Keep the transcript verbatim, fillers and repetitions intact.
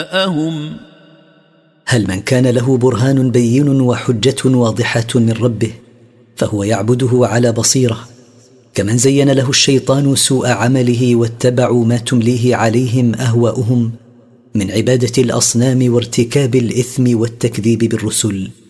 أهم هل من كان له برهان بين وحجة واضحة من ربه فهو يعبده على بصيرة، كمن زين له الشيطان سوء عمله واتبعوا ما تمليه عليهم أهواؤهم من عبادة الأصنام وارتكاب الإثم والتكذيب بالرسل.